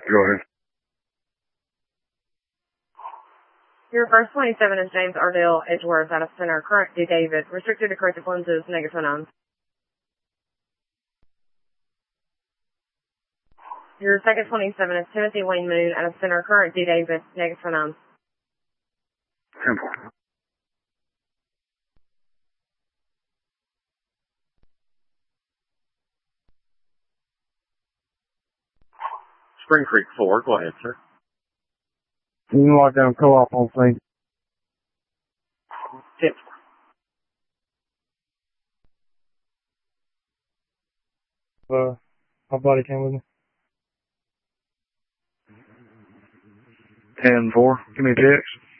Go ahead. Your first 27 is James Ardell Edgeworth out of center. Current D. David. Restricted to corrective lenses, -29. Your second 27 is Timothy Wayne Moon out of center. Current D. David, -29. Simple. Spring Creek 4, go ahead, sir. Team lockdown co-op on scene. 10. My buddy came with me. 10-4. Give me a text.